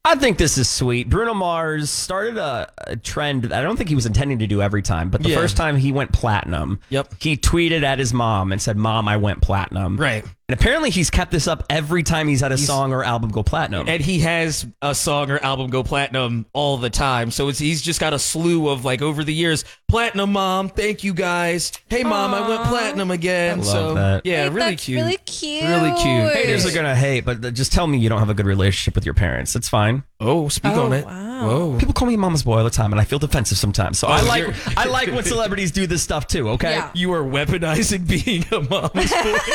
I think this is sweet. Bruno Mars started a trend that I don't think he was intending to do every time, but the first time he went platinum, he tweeted at his mom and said, "Mom, I went platinum." Right. And apparently he's kept this up every time he's had a song or album go platinum. And he has a song or album go platinum all the time. So he's just got a slew of, like, over the years, platinum, Mom, thank you guys. Hey, Mom, I went platinum again. I love that. Yeah, Wait, really that's cute. really cute. Really cute. Haters are going to hate, but just tell me you don't have a good relationship with your parents. It's fine. Oh, speak on it. Wow. Whoa. People call me mama's boy all the time, and I feel defensive sometimes. So I like when celebrities do this stuff too, okay? Yeah. You are weaponizing being a mama's boy.